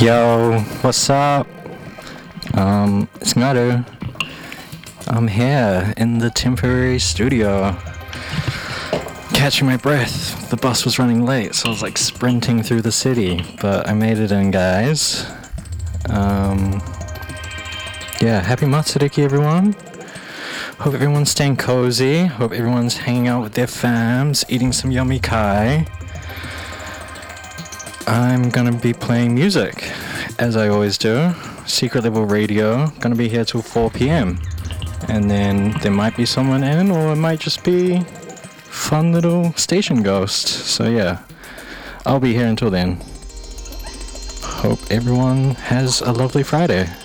Yo, what's up? It's Ngaru. I'm here in the temporary studio, catching my breath. The bus was running late, so I was like sprinting through the city, but I made it in, guys. Yeah, happy Matsuruki, everyone. Hope everyone's staying cozy. Hope everyone's hanging out with their fams, eating some yummy kai. I'm gonna be playing music, as I always do. Secret Level Radio, gonna be here till 4 p.m. And then there might be someone in, or it might just be fun little station ghost. So yeah, I'll be here until then. Hope everyone has a lovely Friday.